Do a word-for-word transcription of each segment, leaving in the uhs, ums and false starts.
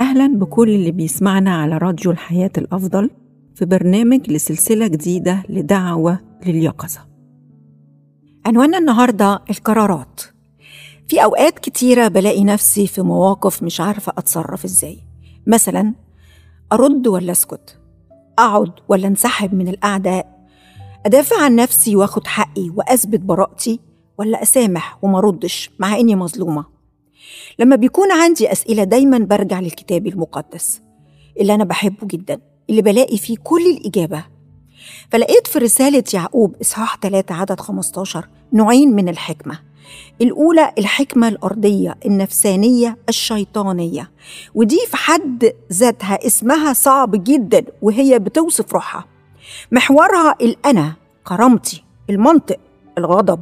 أهلاً بكل اللي بيسمعنا على راديو الحياة الأفضل في برنامج لسلسلة جديدة لدعوة لليقظة. عنواننا النهاردة القرارات. في أوقات كتيرة بلاقي نفسي في مواقف مش عارفة أتصرف إزاي. مثلاً أرد ولا أسكت، أقعد ولا انسحب من الأعداء، أدافع عن نفسي وأخد حقي وأثبت براءتي، ولا أسامح وما ردش مع إني مظلومة. لما بيكون عندي أسئلة دايماً برجع للكتاب المقدس اللي أنا بحبه جداً، اللي بلاقي فيه كل الإجابة. فلقيت في رسالة يعقوب إصحاح ثلاثة عدد خمستاشر نوعين من الحكمة. الأولى الحكمة الأرضية النفسانية الشيطانية، ودي في حد ذاتها اسمها صعب جداً، وهي بتوصف روحها. محورها الأنا، كرامتي، المنطق، الغضب.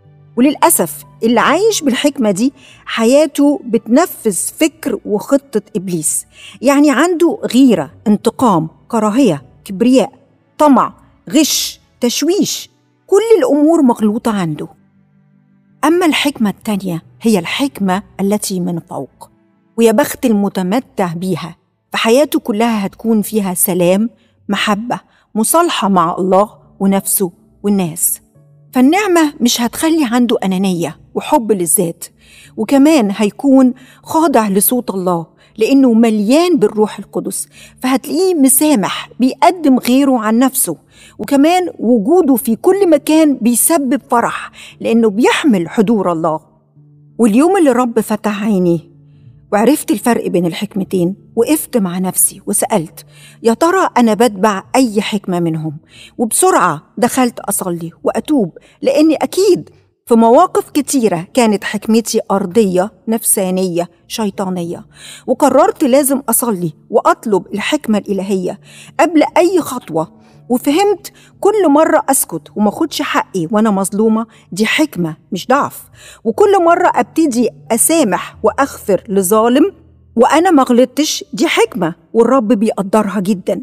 وللأسف اللي عايش بالحكمة دي حياته بتنفذ فكر وخطة إبليس، يعني عنده غيرة، انتقام، كراهية، كبرياء، طمع، غش، تشويش، كل الأمور مغلوطة عنده. أما الحكمة التانية هي الحكمة التي من فوق، ويا بخت المتمتع بيها، فحياته كلها هتكون فيها سلام، محبة، مصالحة مع الله ونفسه والناس. فالنعمة مش هتخلي عنده أنانية وحب للذات، وكمان هيكون خاضع لصوت الله لأنه مليان بالروح القدس، فهتلاقيه مسامح، بيقدم غيره عن نفسه، وكمان وجوده في كل مكان بيسبب فرح لأنه بيحمل حضور الله. واليوم اللي رب فتح عيني وعرفت الفرق بين الحكمتين، وقفت مع نفسي وسألت يا ترى أنا بتبع أي حكمة منهم؟ وبسرعة دخلت أصلي وأتوب، لأني أكيد في مواقف كتيرة كانت حكمتي أرضية نفسانية شيطانية، وقررت لازم أصلي وأطلب الحكمة الإلهية قبل أي خطوة. وفهمت كل مرة أسكت وما خدش حقي وأنا مظلومة دي حكمة مش ضعف، وكل مرة أبتدي أسامح وأغفر لظالم وأنا ما غلطتش دي حكمة والرب بيقدرها جدا.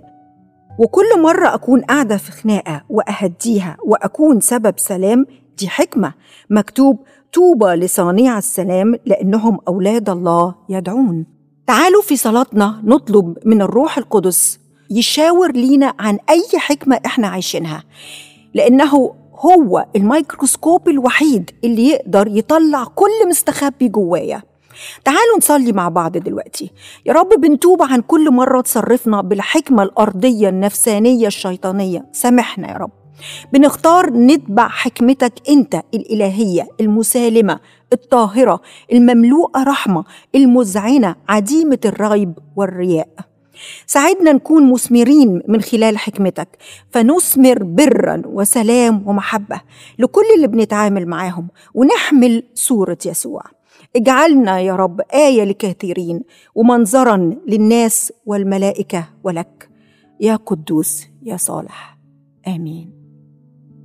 وكل مرة أكون قاعدة في خناقة وأهديها وأكون سبب سلام دي حكمة. مكتوب طوبى لصانع السلام لأنهم أولاد الله يدعون. تعالوا في صلاتنا نطلب من الروح القدس يشاور لينا عن أي حكمة إحنا عايشينها، لأنه هو الميكروسكوب الوحيد اللي يقدر يطلع كل مستخبي جوايا. تعالوا نصلي مع بعض دلوقتي. يا رب بنتوب عن كل مرة تصرفنا بالحكمة الأرضية النفسانية الشيطانية، سامحنا يا رب. بنختار نتبع حكمتك أنت الإلهية المسالمة الطاهرة المملوءة رحمة المذعنة عديمة الريب والرياء. ساعدنا نكون مثمرين من خلال حكمتك، فنثمر برا وسلام ومحبة لكل اللي بنتعامل معاهم، ونحمل صورة يسوع. اجعلنا يا رب آية لكثيرين ومنظرا للناس والملائكة ولك، يا قدوس يا صالح. آمين.